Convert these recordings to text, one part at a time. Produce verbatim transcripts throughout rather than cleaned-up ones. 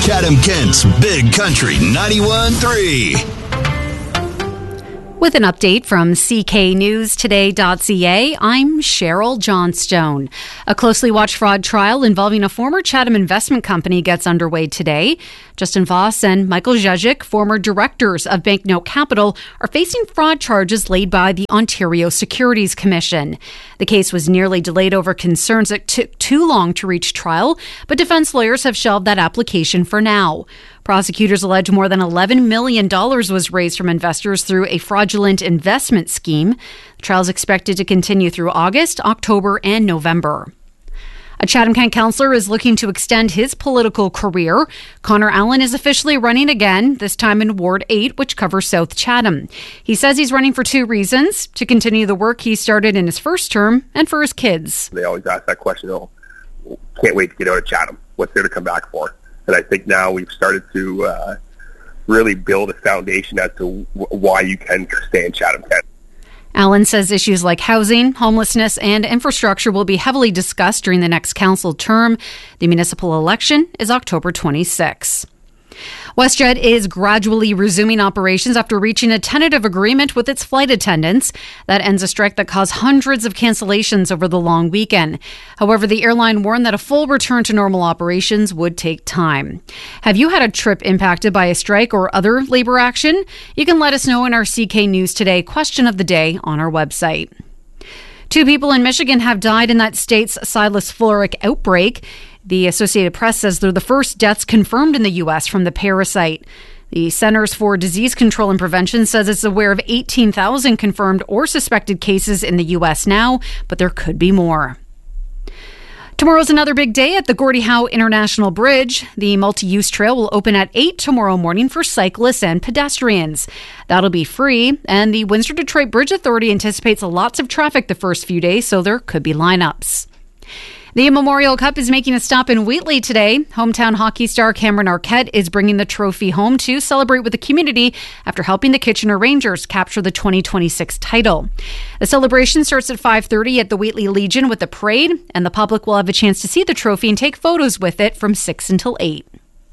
Chatham-Kent's Big Country ninety-one point three. With an update from C K News Today dot C A, I'm Cheryl Johnstone. A closely watched fraud trial involving a former Chatham investment company gets underway today. Justin Voss and Michael Jezik, former directors of Banknote Capital, are facing fraud charges laid by the Ontario Securities Commission. The case was nearly delayed over concerns it took too long to reach trial, but defense lawyers have shelved that application for now. Prosecutors allege more than eleven million dollars was raised from investors through a fraudulent investment scheme. The trial is expected to continue through August, October, and November. A Chatham-Kent councillor is looking to extend his political career. Connor Allen is officially running again, this time in Ward eight, which covers South Chatham. He says he's running for two reasons: to continue the work he started in his first term and for his kids. They always ask that question, oh, can't wait to get out of Chatham. What's there to come back for? And I think now we've started to uh, really build a foundation as to w- why you can stay in Chatham-Kent. Allen says issues like housing, homelessness, and infrastructure will be heavily discussed during the next council term. The municipal election is October twenty-sixth. WestJet is gradually resuming operations after reaching a tentative agreement with its flight attendants. That ends a strike that caused hundreds of cancellations over the long weekend. However, the airline warned that a full return to normal operations would take time. Have you had a trip impacted by a strike or other labor action? You can let us know in our C K News Today question of the day on our website. Two people in Michigan have died in that state's Silas-Floric outbreak. The Associated Press says they're the first deaths confirmed in the U S from the parasite. The Centers for Disease Control and Prevention says it's aware of eighteen thousand confirmed or suspected cases in the U S now, but there could be more. Tomorrow's another big day at the Gordie Howe International Bridge. The multi-use trail will open at eight tomorrow morning for cyclists and pedestrians. That'll be free, and the Windsor-Detroit Bridge Authority anticipates lots of traffic the first few days, so there could be lineups. The Memorial Cup is making a stop in Wheatley today. Hometown hockey star Cameron Arquette is bringing the trophy home to celebrate with the community after helping the Kitchener Rangers capture the twenty twenty-six title. The celebration starts at five thirty at the Wheatley Legion with a parade, and the public will have a chance to see the trophy and take photos with it from six until eight.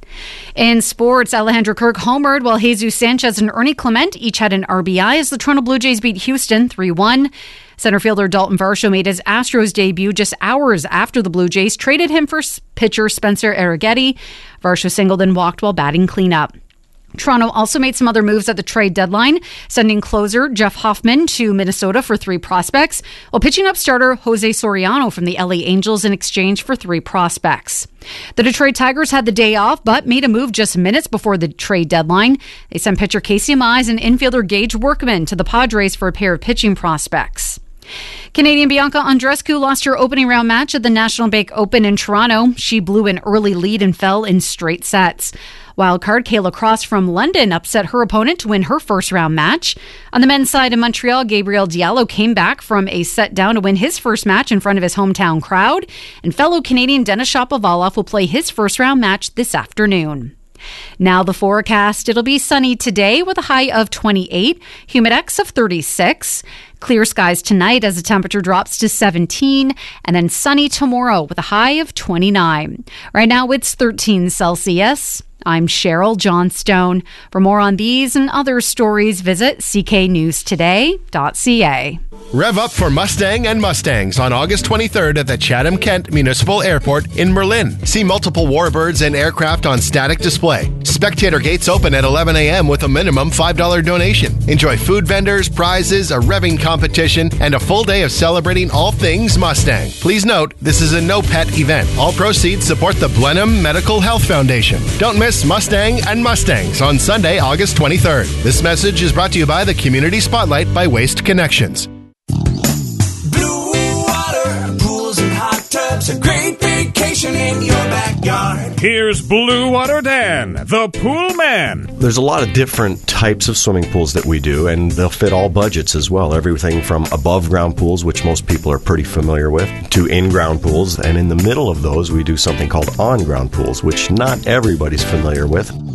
In sports, Alejandro Kirk homered while Jesus Sanchez and Ernie Clement each had an R B I as the Toronto Blue Jays beat Houston three one. Center fielder Dalton Varsho made his Astros debut just hours after the Blue Jays traded him for pitcher Spencer Arrighetti. Varsho singled and walked while batting cleanup. Toronto also made some other moves at the trade deadline, sending closer Jeff Hoffman to Minnesota for three prospects, while pitching up starter Jose Soriano from the L A Angels in exchange for three prospects. The Detroit Tigers had the day off, but made a move just minutes before the trade deadline. They sent pitcher Casey Mize and infielder Gage Workman to the Padres for a pair of pitching prospects. Canadian Bianca Andreescu lost her opening round match at the National Bank Open in Toronto. She blew an early lead and fell in straight sets. Wildcard Kayla Cross from London upset her opponent to win her first round match. On the men's side in Montreal, Gabriel Diallo came back from a set down to win his first match in front of his hometown crowd. And fellow Canadian Denis Shapovalov will play his first round match this afternoon. Now the forecast. It'll be sunny today with a high of twenty-eight, humidex of thirty-six. Clear skies tonight as the temperature drops to seventeen, and then sunny tomorrow with a high of twenty-nine. Right now it's thirteen Celsius. I'm Cheryl Johnstone. For more on these and other stories, visit C K News Today dot C A. Rev up for Mustang and Mustangs on August twenty-third at the Chatham-Kent Municipal Airport in Merlin. See multiple warbirds and aircraft on static display. Spectator gates open at eleven a.m. with a minimum five dollars donation. Enjoy food vendors, prizes, a revving competition, and a full day of celebrating all things Mustang. Please note, this is a no-pet event. All proceeds support the Blenheim Medical Health Foundation. Don't miss Mustang and Mustangs on Sunday, August twenty-third. This message is brought to you by the Community Spotlight by Waste Connections. Blue water, pools and hot tubs, a great vacation in your backyard. Here's Blue Water Dan, the pool man. There's a lot of different types of swimming pools that we do, and they'll fit all budgets as well. Everything from above-ground pools, which most people are pretty familiar with, to in-ground pools. And in the middle of those, we do something called on-ground pools, which not everybody's familiar with.